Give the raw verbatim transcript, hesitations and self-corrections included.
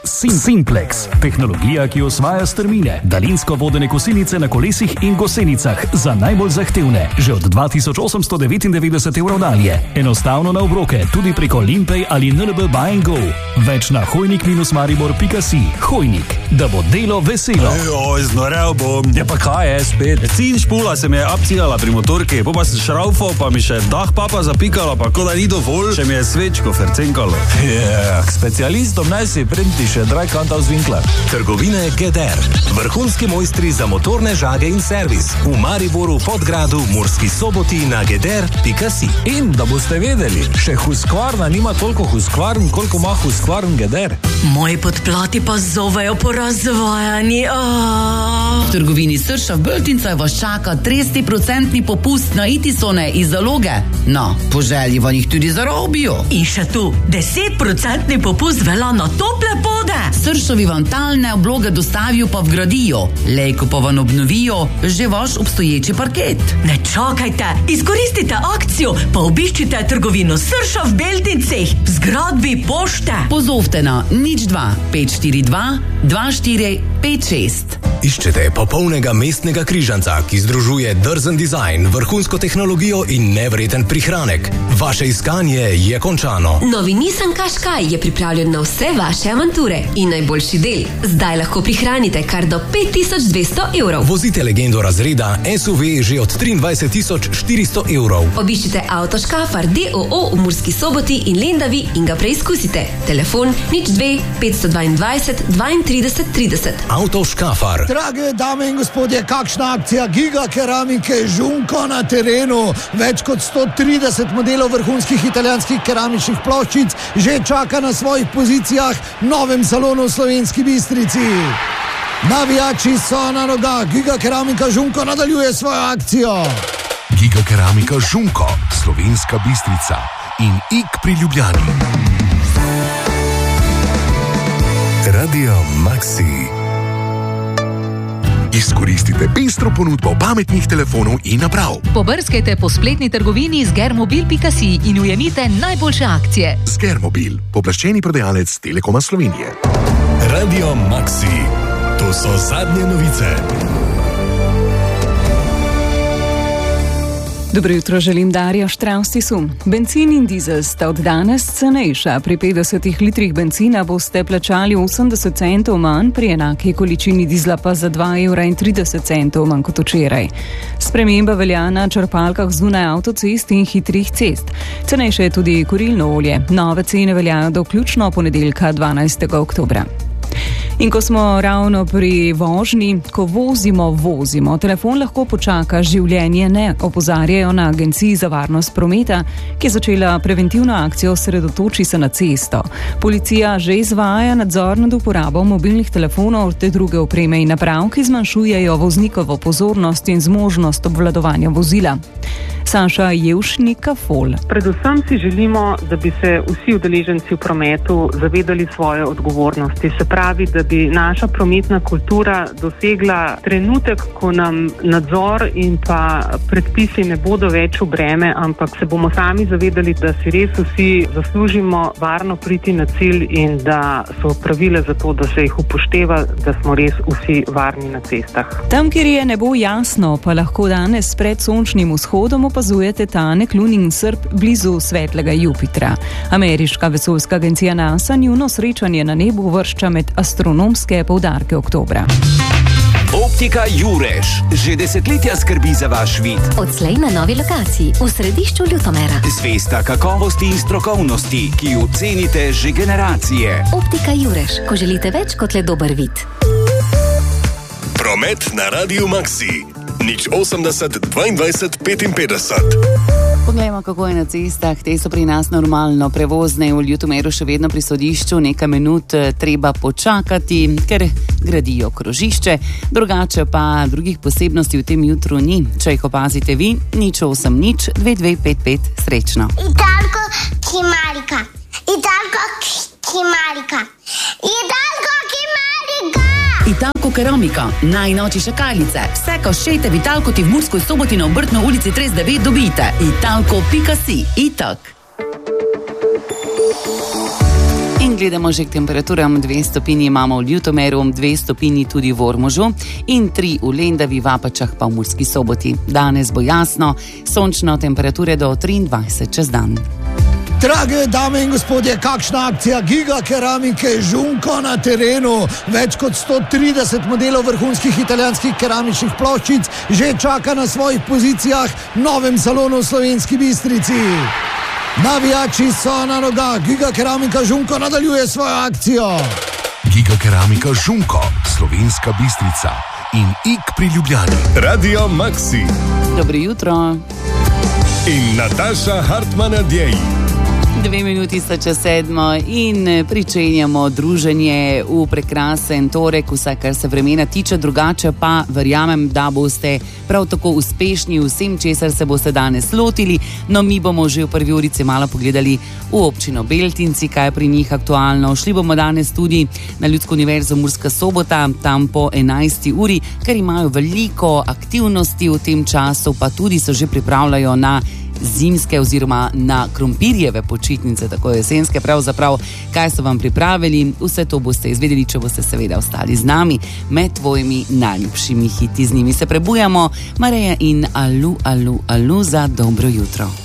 Simplex, tehnologija, ki osvaja strmine, daljinsko vodene kosilnice na kolesih in gosenicah za najbolj zahtevne, že od dva tisoč osemsto devetindevetdeset evrov dalje. Enostavno na obroke, tudi preko Limpay ali N L B Buy and Go. Več na hojnik maribor pika si. Hojnik, da bo delo veselo. Oj, znorel bom. Ja pa kaj je spet? Cin špula se mi je abcigala pri motorki, pa pa sem šraufal, pa mi še dah papa zapikala, pa ko da ni dovolj, še mi je svečko fercenkalo. Ja, k specialistom naj si printi še Drajkanta z Winkler. Trgovine G D R. Vrhunski mojstri za motorne žage in servis. V Mariboru, Podgradu, Murski Soboti na G D R pika si. In da boste vedeli, še Husqvarna nima toliko Husqvarn, koliko ima Husqvarn G D R. Moji podplati pa zovejo po razvajanju. Oh. V trgovini Srša v Beltincah vas čaka trideset procentni popust na Itisone iz zaloge. No, po želji vam jih tudi zarobijo. In še tu, deset procentni popust velja na tople pode. Sršovi vam talne obloge dostavijo pa vgradijo. Lejko pa vam obnovijo že vaš obstoječi parket. Ne čakajte, izkoristite akcijo, pa obiščite trgovino Srša v Beltincih v zgradbi pošte. Pozovte na nič dva pet štiri dva dva štiri pet šest. Iščete popolnega mestnega križanca, ki združuje drzen dizajn, vrhunsko tehnologijo in nevreten prihranek. Vaše iskanje je končano. Novi Nissan Qashqai je pripravljen na vse vaše avanture in najboljši del. Zdaj lahko prihranite kar do pet tisoč dvesto evrov. Vozite legendo razreda S U V že od triindvajset tisoč štiristo evrov. Obiščite Auto Škafar D O O v Murski Soboti in Lendavi in ga preizkusite. Telefon nič dve pet dvaindvajset dvaintrideset trideset. Auto Škafar. Drage dame in gospodje, kakšna akcija Giga keramike Žunko na terenu. Več kot sto trideset modelov vrhunskih italijanskih keramičnih ploščic že čaka na svojih pozicijah v novem salonu v Slovenski Bistrici. Navijači so na nogah. Giga keramika Žunko nadaljuje svojo akcijo. Giga keramika Žunko, Slovenska Bistrica in Ik pri Ljubljani. Radio Maxi. Izkoristite pestro ponudbo pametnih telefonov in naprav. Pobrskajte po spletni trgovini z germobil pika si in ujemite najboljše akcije. Z Germobil, poplaščeni prodajalec Telekoma Slovenije. Radio Maxi. To so zadnje novice. Dobro jutro, želim Darja Štravstisu. Bencin in dizel sta od danes cenejša. Pri petdesetih litrih bencina boste plačali osemdeset centov manj, pri enaki količini dizla pa za dva evra in trideset centov manj kot včeraj. Sprememba velja na črpalkah zunaj avtocest in hitrih cest. Cenejše je tudi kurilno olje. Nove cene veljajo do vključno ponedeljka dvanajstega oktobra. In ko smo ravno pri vožnji, ko vozimo, vozimo, telefon lahko počaka, življenje ne, opozarjajo na Agenciji za varnost prometa, ki je začela preventivno akcijo Sredotoči se na cesto. Policija že izvaja nadzor nad uporabo mobilnih telefonov te druge opreme in naprav, ki zmanjšujejo voznikovo pozornost in zmožnost obvladovanja vozila. Saša Jevšnika Fol. Predvsem si želimo, da bi se vsi udeleženci v prometu zavedali svoje odgovornosti. Se pravi, da bi naša prometna kultura dosegla trenutek, ko nam nadzor in pa predpisi ne bodo več v breme, ampak se bomo sami zavedali, da si res vsi zaslužimo varno priti na cilj in da so pravile za to, da se jih upošteva, da smo res vsi varni na cestah. Tam, kjer je nebo jasno, pa lahko danes pred sončnim vzhodom opazujete tanek lunin srp blizu svetlega Jupitra. Ameriška vesoljska agencija NASA njuno srečanje na nebu uvršča med astronomske poudarke oktobra. Optika Jureš že desetletja skrbi za vaš vid. Odslej na novi lokaciji v središču Ljutomera. Zvesta kakovosti in strokovnosti, ki jo cenite že generacije. Optika Jureš, ko želite več kot le dober vid. Promet na Radio Maxi. Nič osemdeset dvaindvajset petinpetdeset. Poglejmo, kako je na cestah. Te so pri nas normalno prevozne. V Ljutomeru še vedno pri sodišču nekaj minut treba počakati, ker gradijo krožišče. Drugače pa drugih posebnosti v tem jutru ni. Če jih opazite vi, nič osem nič dve dve pet pet. Srečno. Italko Kimarika. Italko Kimarika. Italko Kimarika. Italko keramika, najnoči šakalice. Vse, ko šejte v Italko ti v Murskoj Soboti na Obrtno ulici trideset devet dobite. Italko pika si. Itak. In gledamo že k temperaturam. Dve stopinji imamo v Ljutomeru, dve stopinji tudi v Ormožu in tri v Lendavi, v Apačah pa v Murski Soboti. Danes bo jasno, sončno, temperature do triindvajset čez dan. Drage dame in gospodje, kakšna akcija Giga keramike Žunko na terenu. Več kot sto trideset modelov vrhunskih italijanskih keramičnih ploščic že čaka na svojih pozicijah v novem salonu v Slovenski Bistrici. Navijači so na nogah, Giga keramika Žunko nadaljuje svojo akcijo. Giga keramika Žunko, Slovenska Bistrica in Ik pri Ljubljani. Radio Maxi. Dobro jutro. In Nataša Hartmann-Adjej. Dve minuti sta čez sedmo in pričenjamo druženje v prekrasen torek, vsaj kar se vremena tiče, drugače pa verjamem, da boste prav tako uspešni vsem, česar se boste danes lotili. No, mi bomo že v prvi urici malo pogledali v občino Beltinci, kaj je pri njih aktualno. Šli bomo danes tudi na Ljudsko univerzo Murska Sobota, tam po enajsti uri, ker imajo veliko aktivnosti v tem času, pa tudi se že pripravljajo na zimske oziroma na krompirjeve počitnice, tako jesenske pravzaprav. Kaj so vam pripravili? Vse to boste izvedeli, če boste seveda ostali z nami med tvojimi najljubšimi hiti. Z njimi se prebujamo. Mareja in Alu, Alu, Alu za dobro jutro.